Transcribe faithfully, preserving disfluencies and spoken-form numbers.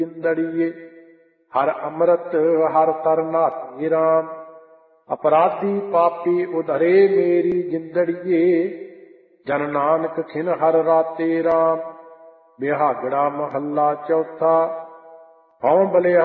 ਜਿੰਦੜੀਏ। ਹਰ ਅੰਮ੍ਰਿਤ ਹਰ ਤਰਨਾਥੀ ਰਾਮ, ਅਪਰਾਧੀ ਪਾਪੀ ਉਧਰੇ ਮੇਰੀ ਜਿੰਦੜੀਏ। ਜਨ ਨਾਨਕ ਖਿਨ ਹਰ ਰਾਤੇ ਰਾਮ, ਬਿਹਾਗੜਾ ਮਹੱਲਾ ਚੌਥਾ। ਹਉ ਬਲਿਆ